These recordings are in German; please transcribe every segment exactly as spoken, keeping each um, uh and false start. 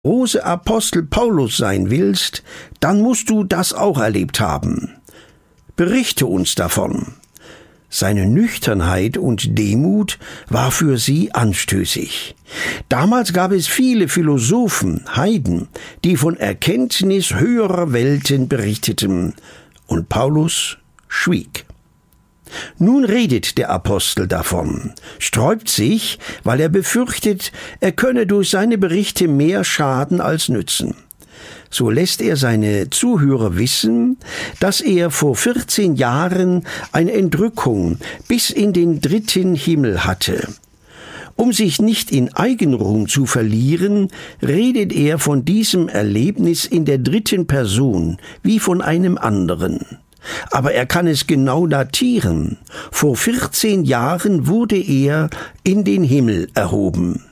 große Apostel Paulus sein willst, dann musst du das auch erlebt haben. Berichte uns davon. Seine Nüchternheit und Demut war für sie anstößig. Damals gab es viele Philosophen, Heiden, die von Erkenntnis höherer Welten berichteten, und Paulus schwieg. Nun redet der Apostel davon, sträubt sich, weil er befürchtet, er könne durch seine Berichte mehr schaden als nützen. So lässt er seine Zuhörer wissen, dass er vor vierzehn Jahren eine Entrückung bis in den dritten Himmel hatte. Um sich nicht in Eigenruhm zu verlieren, redet er von diesem Erlebnis in der dritten Person, wie von einem anderen. Aber er kann es genau datieren. Vor vierzehn Jahren wurde er in den Himmel erhoben.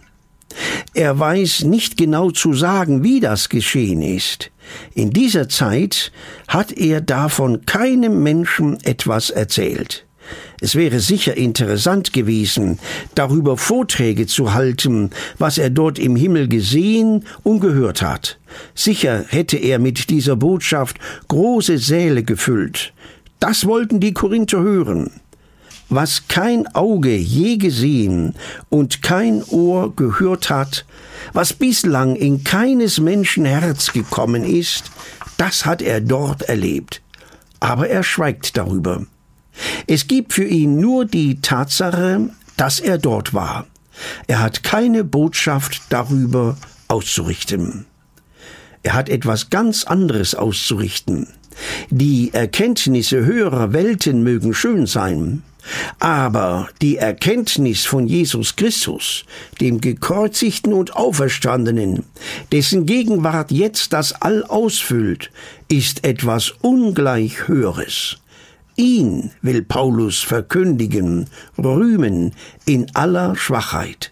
Er weiß nicht genau zu sagen, wie das geschehen ist. In dieser Zeit hat er davon keinem Menschen etwas erzählt. Es wäre sicher interessant gewesen, darüber Vorträge zu halten, was er dort im Himmel gesehen und gehört hat. Sicher hätte er mit dieser Botschaft große Säle gefüllt. Das wollten die Korinther hören. Was kein Auge je gesehen und kein Ohr gehört hat, was bislang in keines Menschen Herz gekommen ist, das hat er dort erlebt. Aber er schweigt darüber. Es gibt für ihn nur die Tatsache, dass er dort war. Er hat keine Botschaft darüber auszurichten. Er hat etwas ganz anderes auszurichten. Die Erkenntnisse höherer Welten mögen schön sein, aber die Erkenntnis von Jesus Christus, dem Gekreuzigten und Auferstandenen, dessen Gegenwart jetzt das All ausfüllt, ist etwas ungleich Höheres. Ihn will Paulus verkündigen, rühmen in aller Schwachheit.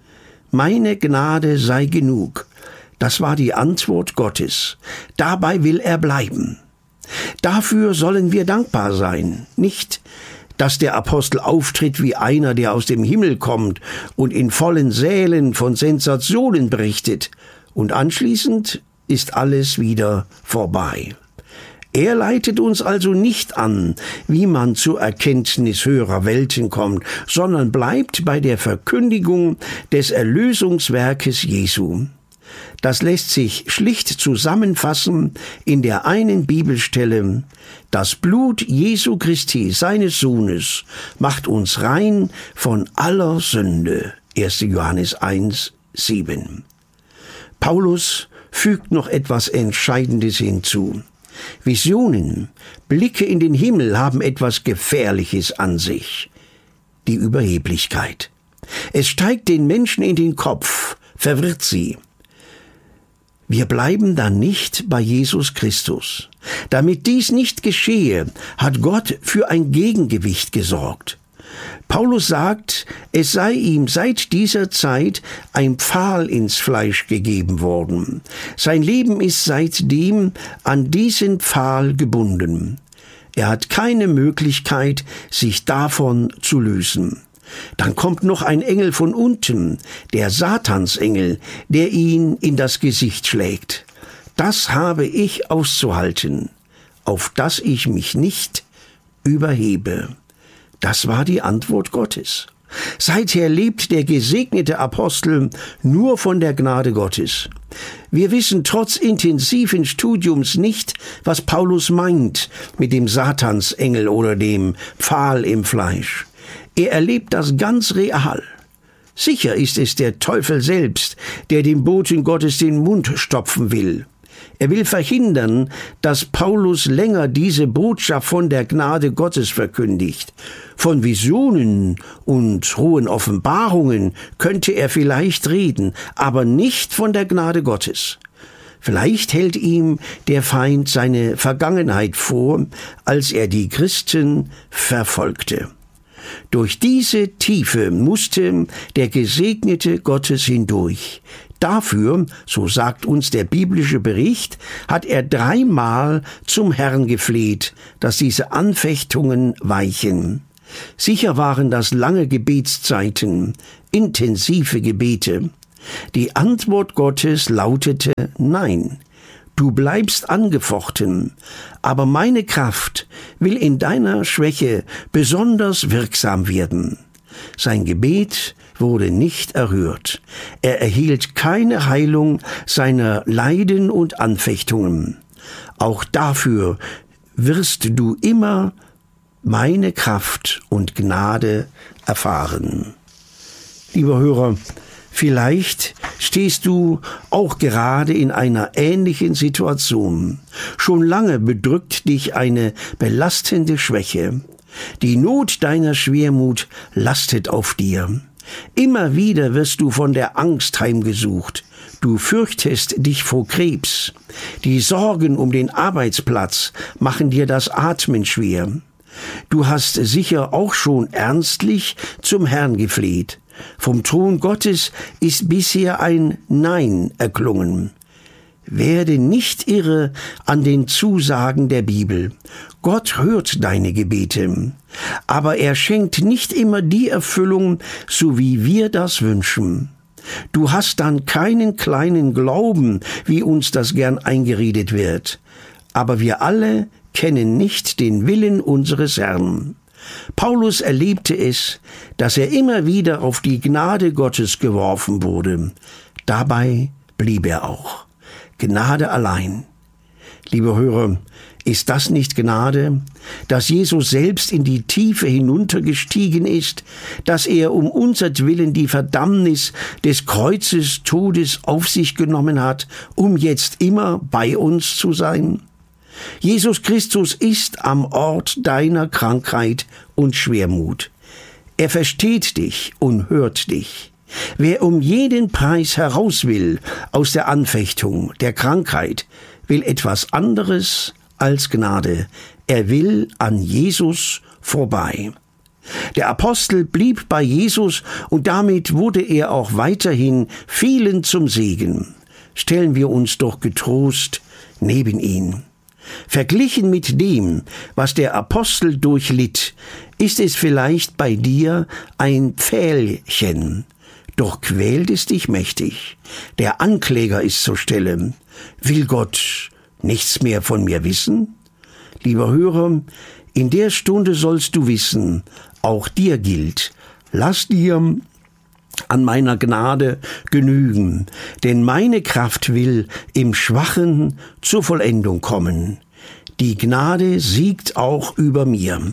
Meine Gnade sei genug. Das war die Antwort Gottes. Dabei will er bleiben. Dafür sollen wir dankbar sein. Nicht, dass der Apostel auftritt wie einer, der aus dem Himmel kommt und in vollen Sälen von Sensationen berichtet, und anschließend ist alles wieder vorbei. Er leitet uns also nicht an, wie man zur Erkenntnis höherer Welten kommt, sondern bleibt bei der Verkündigung des Erlösungswerkes Jesu. Das lässt sich schlicht zusammenfassen in der einen Bibelstelle: Das Blut Jesu Christi, seines Sohnes, macht uns rein von aller Sünde. erster Johannes eins, sieben. Paulus fügt noch etwas Entscheidendes hinzu. Visionen, Blicke in den Himmel haben etwas Gefährliches an sich: die Überheblichkeit. Es steigt den Menschen in den Kopf, verwirrt sie. Wir bleiben dann nicht bei Jesus Christus. Damit dies nicht geschehe, hat Gott für ein Gegengewicht gesorgt. Paulus sagt, es sei ihm seit dieser Zeit ein Pfahl ins Fleisch gegeben worden. Sein Leben ist seitdem an diesen Pfahl gebunden. Er hat keine Möglichkeit, sich davon zu lösen. Dann kommt noch ein Engel von unten, der Satansengel, der ihn in das Gesicht schlägt. Das habe ich auszuhalten, auf dass ich mich nicht überhebe. Das war die Antwort Gottes. Seither lebt der gesegnete Apostel nur von der Gnade Gottes. Wir wissen trotz intensiven Studiums nicht, was Paulus meint mit dem Satansengel oder dem Pfahl im Fleisch. Er erlebt das ganz real. Sicher ist es der Teufel selbst, der dem Boten Gottes den Mund stopfen will. Er will verhindern, dass Paulus länger diese Botschaft von der Gnade Gottes verkündigt. Von Visionen und hohen Offenbarungen könnte er vielleicht reden, aber nicht von der Gnade Gottes. Vielleicht hält ihm der Feind seine Vergangenheit vor, als er die Christen verfolgte. Durch diese Tiefe musste der Gesegnete Gottes hindurch. Dafür, so sagt uns der biblische Bericht, hat er dreimal zum Herrn gefleht, dass diese Anfechtungen weichen. Sicher waren das lange Gebetszeiten, intensive Gebete. Die Antwort Gottes lautete Nein. Du bleibst angefochten, aber meine Kraft will in deiner Schwäche besonders wirksam werden. Sein Gebet wurde nicht erhört. Er erhielt keine Heilung seiner Leiden und Anfechtungen. Auch dafür wirst du immer meine Kraft und Gnade erfahren. Lieber Hörer, vielleicht stehst du auch gerade in einer ähnlichen Situation. Schon lange bedrückt dich eine belastende Schwäche. Die Not deiner Schwermut lastet auf dir. Immer wieder wirst du von der Angst heimgesucht. Du fürchtest dich vor Krebs. Die Sorgen um den Arbeitsplatz machen dir das Atmen schwer. Du hast sicher auch schon ernstlich zum Herrn gefleht. Vom Thron Gottes ist bisher ein Nein erklungen. Werde nicht irre an den Zusagen der Bibel. Gott hört deine Gebete, aber er schenkt nicht immer die Erfüllung, so wie wir das wünschen. Du hast dann keinen kleinen Glauben, wie uns das gern eingeredet wird. Aber wir alle kennen nicht den Willen unseres Herrn. Paulus erlebte es, dass er immer wieder auf die Gnade Gottes geworfen wurde. Dabei blieb er auch. Gnade allein. Liebe Hörer, ist das nicht Gnade, dass Jesus selbst in die Tiefe hinuntergestiegen ist, dass er um unsertwillen die Verdammnis des Kreuzes Todes auf sich genommen hat, um jetzt immer bei uns zu sein? Jesus Christus ist am Ort deiner Krankheit und Schwermut. Er versteht dich und hört dich. Wer um jeden Preis heraus will aus der Anfechtung, der Krankheit, will etwas anderes als Gnade. Er will an Jesus vorbei. Der Apostel blieb bei Jesus und damit wurde er auch weiterhin vielen zum Segen. Stellen wir uns doch getrost neben ihn. Verglichen mit dem, was der Apostel durchlitt, ist es vielleicht bei dir ein Pfählchen. Doch quält es dich mächtig. Der Ankläger ist zur Stelle. Will Gott nichts mehr von mir wissen? Lieber Hörer, in der Stunde sollst du wissen, auch dir gilt, lass dir an meiner Gnade genügen, denn meine Kraft will im Schwachen zur Vollendung kommen. Die Gnade siegt auch über mir.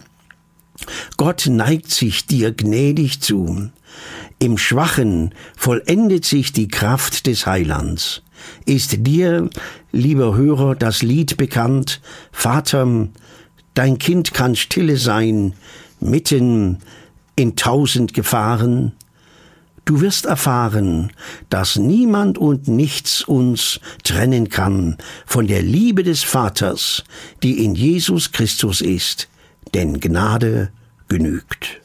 Gott neigt sich dir gnädig zu. Im Schwachen vollendet sich die Kraft des Heilands. Ist dir, lieber Hörer, das Lied bekannt? Vater, dein Kind kann stille sein, mitten in tausend Gefahren. Du wirst erfahren, dass niemand und nichts uns trennen kann von der Liebe des Vaters, die in Jesus Christus ist, denn Gnade genügt.